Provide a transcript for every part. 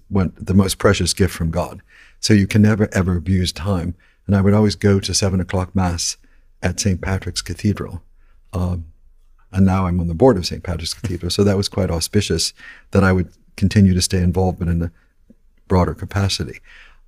the most precious gift from God. So you can never, ever abuse time. And I would always go to 7 o'clock Mass at St. Patrick's Cathedral. And now I'm on the board of St. Patrick's Cathedral. So that was quite auspicious that I would continue to stay involved, but in a broader capacity.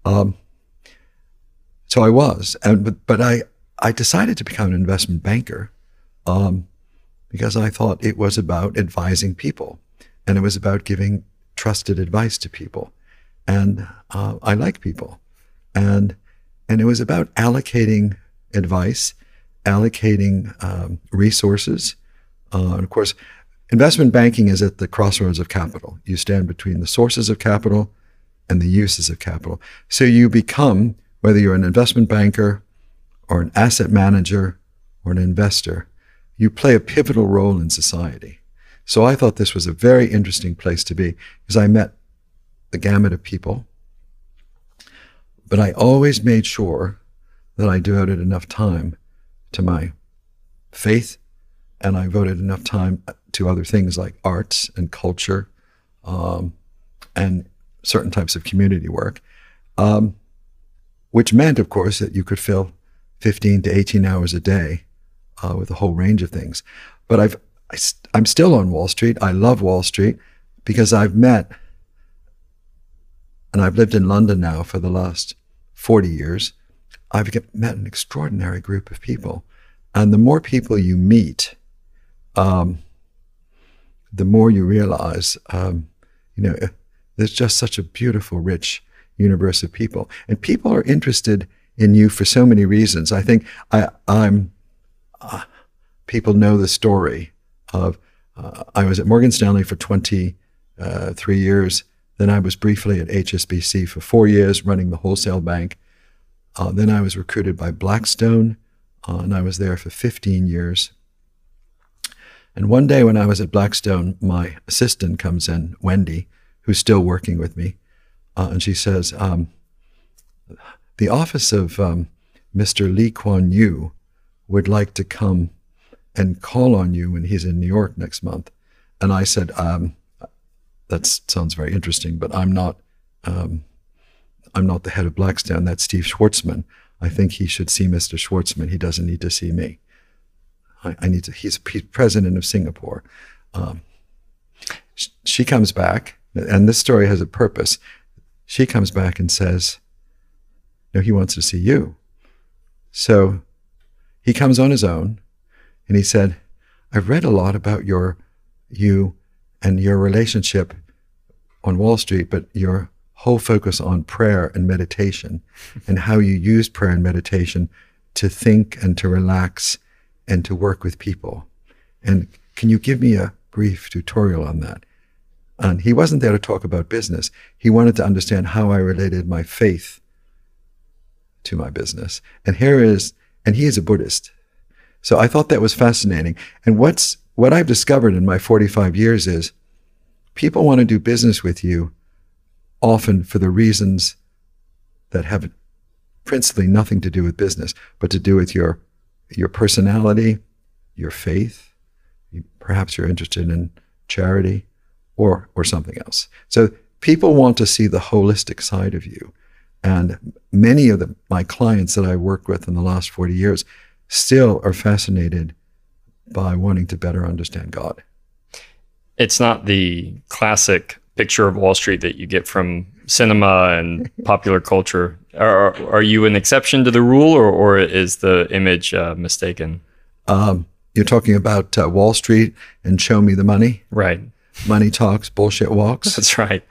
So I was, but I decided to become an investment banker because I thought it was about advising people, and it was about giving trusted advice to people. And I like people. And it was about allocating advice, allocating resources. And of course, investment banking is at the crossroads of capital. You stand between the sources of capital and the uses of capital. So you become, whether you're an investment banker or an asset manager or an investor, you play a pivotal role in society. So I thought this was a very interesting place to be because I met the gamut of people, but I always made sure that I devoted enough time to my faith, and I devoted enough time to other things like arts and culture and certain types of community work, which meant, of course, that you could fill 15 to 18 hours a day with a whole range of things. But I'm still on Wall Street. I love Wall Street because I've met, and I've lived in London now for the last 40 years, I've met an extraordinary group of people. And the more people you meet, the more you realize, there's just such a beautiful, rich universe of people. And people are interested in you for so many reasons. I think people know the story of, I was at Morgan Stanley for 23 years. Then I was briefly at HSBC for 4 years, running the wholesale bank. Then I was recruited by Blackstone, and I was there for 15 years. And one day when I was at Blackstone, my assistant comes in, Wendy, who's still working with me, and she says, the office of Mr. Lee Kuan Yew would like to come and call on you when he's in New York next month. And I said, that sounds very interesting, but I'm not the head of Blackstone. That's Steve Schwartzman. I think he should see Mr. Schwartzman. He doesn't need to see me. He's president of Singapore. She comes back, and this story has a purpose. She comes back and says, no, he wants to see you. So he comes on his own, and he said, I've read a lot about you and your relationship on Wall Street, but your whole focus on prayer and meditation and how you use prayer and meditation to think and to relax and to work with people. And can you give me a brief tutorial on that? And he wasn't there to talk about business. He wanted to understand how I related my faith to my business. And he is a Buddhist. So I thought that was fascinating. And what I've discovered in my 45 years is people want to do business with you often for the reasons that have principally nothing to do with business, but to do with your personality, your faith. Perhaps you're interested in charity or something else. So people want to see the holistic side of you. And many of my clients that I worked with in the last 40 years still are fascinated by wanting to better understand God. It's not the classic picture of Wall Street that you get from cinema and popular culture. Are you an exception to the rule, or is the image mistaken? You're talking about Wall Street and show me the money? Right. Money talks, bullshit walks. That's right.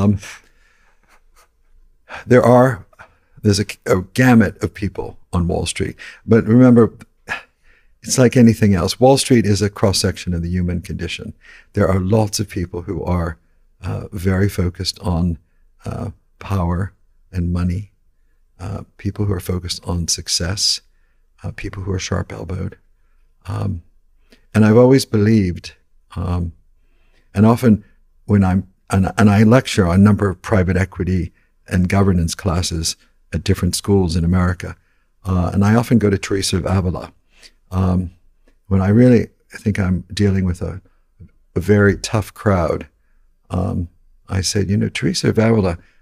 There's a gamut of people on Wall Street. But remember, it's like anything else. Wall Street is a cross-section of the human condition. There are lots of people who are very focused on power and money, people who are focused on success, people who are sharp-elbowed. And I've always believed, and often when I lecture on a number of private equity and governance classes at different schools in America, and I often go to Teresa of Avila, when I think I'm dealing with a very tough crowd, I said, Teresa of Avila